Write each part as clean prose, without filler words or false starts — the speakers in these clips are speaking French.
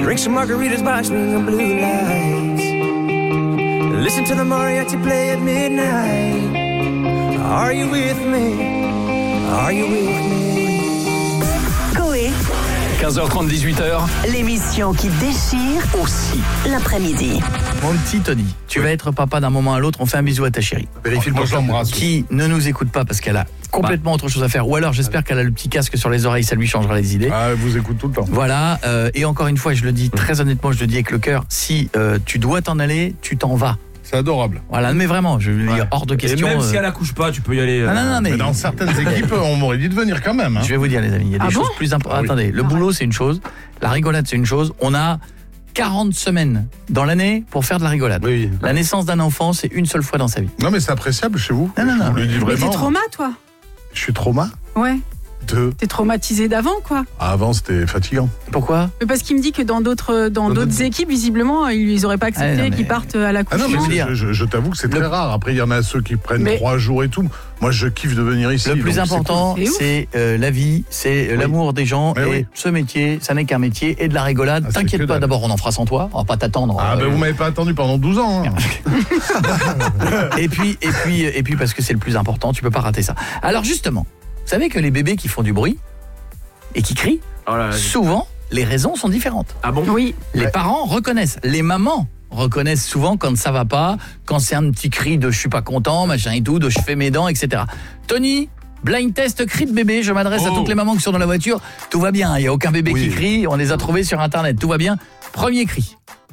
Drink some margaritas, watching the blue lights. Listen to the mariachi play at midnight. Are you with me? Are you with me? Coé. 15h30, 18h. L'émission qui déchire aussi l'après-midi. Mon petit Tony, tu vas être papa d'un moment à l'autre. On fait un bisou à ta chérie. Vérifie le portable. Qui ne nous écoute pas parce qu'elle a complètement autre chose à faire. Ou alors j'espère qu'elle a le petit casque sur les oreilles, ça lui changera les idées. Ah, elle vous écoute tout le temps. Voilà, et encore une fois, je le dis très honnêtement, je le dis avec le cœur, si tu dois t'en aller, tu t'en vas. C'est adorable. Voilà, mais vraiment, je veux dire, hors de question. Et même si elle accouche pas, tu peux y aller. Non, mais dans certaines équipes, on m'aurait dit de venir quand même. Hein. Je vais vous dire, les amis, il y a des choses plus importantes. Attendez, le boulot, c'est une chose, la rigolade, c'est une chose. On a 40 semaines dans l'année pour faire de la rigolade. Oui. La naissance d'un enfant, c'est une seule fois dans sa vie. Non, mais c'est appréciable chez vous. Non. Je vous le dis Mais vraiment. t'es trauma, toi? Je suis trauma. Ouais. T'es traumatisé d'avant, quoi. Avant, c'était fatigant. Pourquoi? Mais parce qu'il me dit que dans d'autres équipes, visiblement, ils n'auraient pas accepté qu'ils partent à Ah l'accouchement. non, mais je t'avoue que c'est très rare. Après, il y en a ceux qui prennent 3 jours et tout. Moi, je kiffe de venir ici. Le plus important, c'est la vie, c'est l'amour des gens. Et ce métier, ça n'est qu'un métier et de la rigolade. T'inquiète pas, d'abord, on en fera sans toi. On va pas t'attendre. Ah, ben vous m'avez pas attendu pendant 12 ans. Hein. et puis, parce que c'est le plus important, tu peux pas rater ça. Alors, justement, vous savez que les bébés qui font du bruit et qui crient, souvent, les raisons sont différentes. Ah bon? Oui. Les parents reconnaissent, les mamans reconnaissent souvent quand ça va pas, quand c'est un petit cri de je suis pas content, machin et tout, de je fais mes dents, etc. Tony, blind test cri de bébé, je m'adresse à toutes les mamans qui sont dans la voiture. Tout va bien, il n'y a aucun bébé qui crie, on les a trouvés sur internet, tout va bien. Premier cri.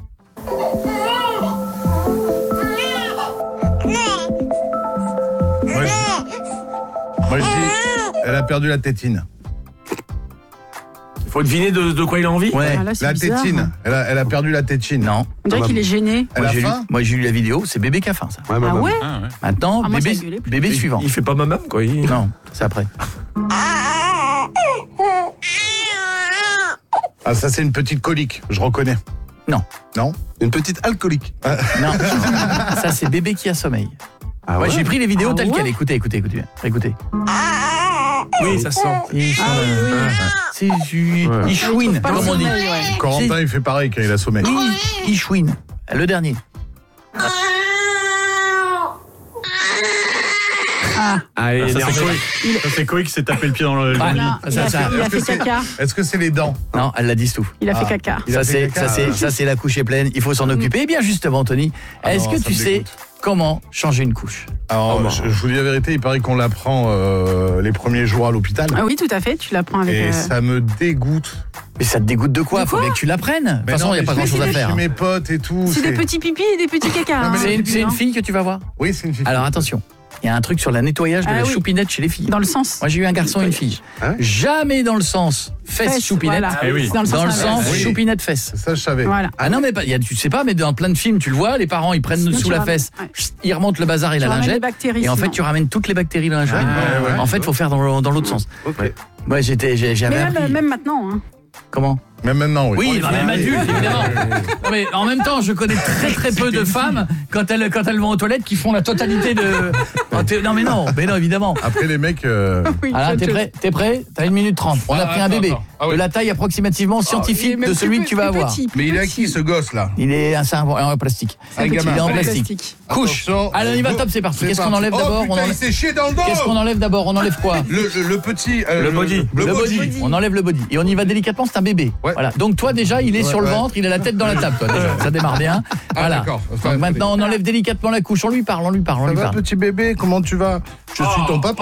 Moi je dis, elle a perdu la tétine. Il faut deviner de quoi il a envie. Ouais. Ah, là, c'est La bizarre. tétine. Elle a perdu la tétine. Non. On dirait qu'il est gêné. Elle a faim. Moi j'ai lu la vidéo, c'est bébé qui a faim ça. Ah ouais? Maintenant, Ah, moi, ça gueulait plus. bébé suivant. Il fait pas ma même quoi. Non, c'est après. Ah, ça c'est une petite colique, je reconnais. Non. Non? Une petite alcoolique. Non, ça c'est bébé qui a sommeil. Ah Moi ouais? j'ai pris les vidéos Ah telles ouais? quelles. Écoutez. Oui, ça sent. Il chouine, comme on dit. Corentin il fait pareil quand il a sommeil. Oui, il chouine. Le dernier. Allez, Ça c'est Koé qui s'est tapé le pied dans le lit. Voilà. Il a fait caca. Est-ce que c'est les dents? Non, elle l'a dit tout. Il a fait caca. Il a fait caca. Ça c'est la couche est pleine, il faut s'en occuper. Eh bien justement Tony, est-ce non, que ça tu me sais dégoûte. comment changer une couche? Alors, je vous dis la vérité, il paraît qu'on l'apprend les premiers jours à l'hôpital. Ah oui, tout à fait, tu l'apprends avec... Et ça me dégoûte. Mais ça te dégoûte de quoi? Faut bien que tu l'apprennes. De toute façon, il n'y a pas grand chose à faire. Chez mes potes et tout. C'est des petits pipis et des petits caca. Non, mais C'est une fille que tu vas voir? Oui, c'est une fille. Alors attention, il y a un truc sur le nettoyage de la choupinette chez les filles. Dans le sens. Moi j'ai eu un garçon et une fille. Jamais dans le sens fesse choupinette. Voilà. Eh oui. Dans le Dans le sens sens inverse. choupinette fesse. Ça, je savais. Voilà. Ah non mais tu sais pas, mais dans plein de films tu le vois, les parents ils prennent Sinon, sous tu la ramènes- fesse, ouais. ils remontent le bazar et la Tu ramènes lingette. les bactéries, Et en fait sinon. tu ramènes toutes les bactéries dans la lingette. ouais. En fait faut faire dans l'autre sens. Ok. Moi j'avais Mais appris. même maintenant. Hein. Comment? Même maintenant, oui. Oui, même adulte, évidemment. Non, mais en même temps, je connais très peu de femmes quand elles vont aux toilettes qui font la totalité de. Non, mais non, évidemment. Après, les mecs... Oui, Alors, autre chose. t'es prêt? T'as 1 minute 30. On a pris un bébé Ah oui. de la taille approximativement scientifique Il est même de celui que tu vas plus avoir. petit, plus Mais il est à petit. qui, ce gosse-là? Il est en plastique. Un gamin. Il est en Petit. plastique. Couche. Attention. Allez, on y va, top, c'est parti. Qu'est-ce qu'on enlève Oh, d'abord? putain, il s'est chié dans le dos. Qu'est-ce qu'on enlève d'abord? On enlève quoi? Le petit... Le body. Le body. On enlève le body. Et on y va délicatement, c'est un bébé. Ouais. Voilà. Donc toi déjà, il est sur le ventre, il a la tête dans la table, toi déjà. Ça démarre bien. Voilà. d'accord. Donc maintenant, on enlève délicatement la couche. On lui parle. Ça va, petit bébé? Comment tu vas? Je suis ton papa.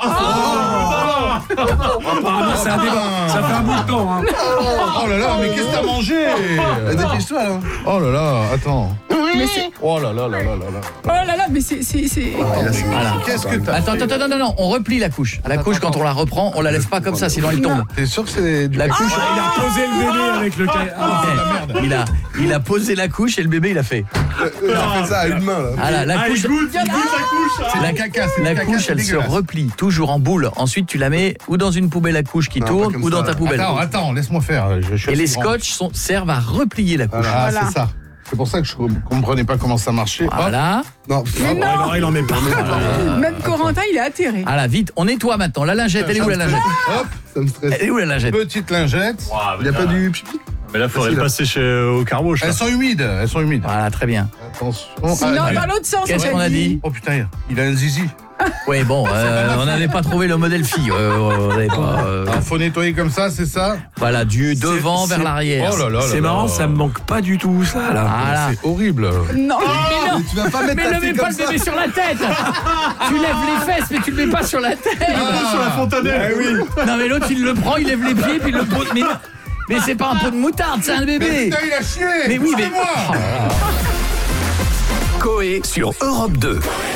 Apparemment, c'est un débat. Ça fait un bout de temps. Hein. Oh là là, mais qu'est-ce que t'as mangé? Dépêche-toi, là. Oh là là, attends. Mais c'est... Oh là là là là là là. Oh là là, mais c'est... Voilà. Qu'est-ce que t'as? Attends, non, on replie la couche. La couche, quand on la reprend, on la lève pas comme ça, sinon elle tombe. T'es sûr que c'est du... La couche, Il a posé le bébé avec le il a posé la couche et le bébé il a fait. Il a fait ça à une main, là. Voilà, la couche, il goûte la couche. C'est du caca, c'est la du caca, couche, c'est elle se dégueulasse. replie toujours en boule. Ensuite, tu la mets ou dans une poubelle à couche qui Non, tourne pas comme ou dans ça. ta poubelle. Attends, laisse-moi faire. Je suis Et les assez grand. scotch servent à replier la couche. Voilà, Voilà. c'est ça. C'est pour ça que je comprenais pas comment ça marchait. Voilà. Non, Mais non. Alors, il en met pas. Même Corentin, il est atterré. Voilà, vite, on nettoie maintenant. La lingette, elle est où la lingette? Hop, ça me stresse. Elle est où la lingette? Petite lingette. Il n'y a pas du pipi? Mais là, il faudrait le passer au carboche. Elles sont humides. Voilà, très bien. Attention. Sinon, dans l'autre sens. Qu'est-ce qu'on a dit? Oh putain, il a un zizi. Oui, bon, on n'avait pas trouvé le modèle fille. On n'avait pas. Alors, faut nettoyer comme ça, c'est ça? Voilà, du devant vers l'arrière. Oh là là. C'est marrant, ça me manque pas du tout, ça, là. Voilà. C'est horrible. Non. Mais non, Tu vas pas mettre mais ta ne fille mets pas comme le bébé sur la tête. Tu lèves les fesses, mais tu le mets pas sur la tête. Sur la fontanelle. Non, mais l'autre, il le prend, il lève les pieds, puis il le pose. Mais c'est pas un pot de moutarde, c'est un Mais bébé. putain, il a chié. Mais oui, mais. Poussez-moi. Coé sur Europe 2.